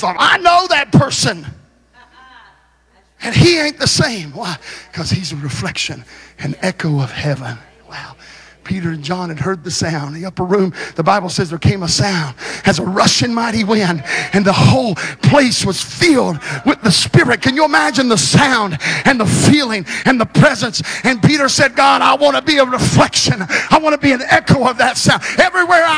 thought, I know that person. And he ain't the same. Why? Because he's a reflection, an echo of heaven. Wow. Peter and John had heard the sound. The upper room, the Bible says there came a sound as a rushing mighty wind, and the whole place was filled with the Spirit. Can you imagine the sound and the feeling and the presence? And Peter said, God, I want to be a reflection. I want to be an echo of that sound. Everywhere I